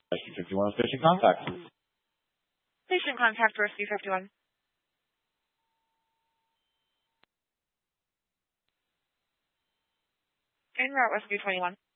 Rescue 51 station contact. Station contact Rescue 51. En route Rescue 21.